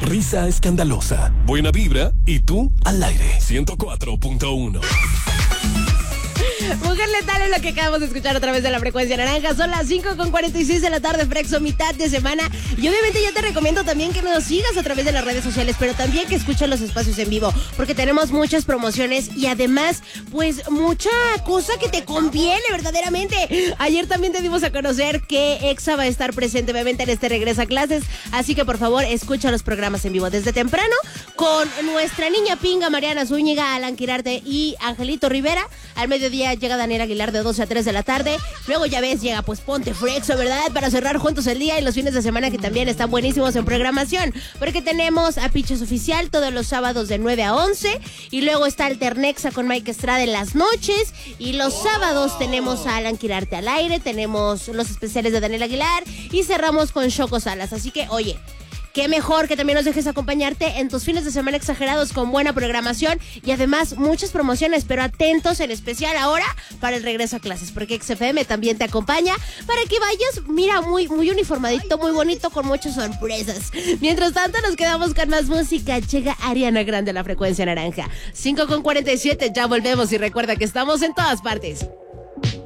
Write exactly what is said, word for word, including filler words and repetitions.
Risa escandalosa, buena vibra y tú al aire. ciento cuatro punto uno. Mujer Letal es lo que acabamos de escuchar a través de la frecuencia naranja. Son las cinco con cuarenta y seis de la tarde, Frexo, mitad de semana. Y obviamente yo te recomiendo también que nos sigas a través de las redes sociales, pero también que escuches los espacios en vivo, porque tenemos muchas promociones y además, pues, mucha cosa que te conviene verdaderamente. Ayer también te dimos a conocer que Exa va a estar presente obviamente en este regreso a clases, así que por favor escucha los programas en vivo desde temprano con nuestra niña pinga Mariana Zúñiga, Alan Quirarte y Angelito Rivera. Al mediodía llega Daniel Aguilar de doce a tres de la tarde. Luego ya ves, llega pues Ponte Frexo, ¿verdad? Para cerrar juntos el día y los fines de semana que también están buenísimos en programación. Porque tenemos a Pichos Oficial todos los sábados de nueve a once. Y luego está Alternexa con Mike Estrada en las noches. Y los sábados tenemos a Alan Quirarte al aire. Tenemos los especiales de Daniel Aguilar. Y cerramos con Choco Salas. Así que, oye, qué mejor que también nos dejes acompañarte en tus fines de semana exagerados con buena programación y además muchas promociones, pero atentos en especial ahora para el regreso a clases, porque X F M también te acompaña para que vayas, mira, muy, muy uniformadito, muy bonito, con muchas sorpresas. Mientras tanto, nos quedamos con más música. Llega Ariana Grande a la frecuencia naranja. cinco con cuarenta y siete, ya volvemos y recuerda que estamos en todas partes.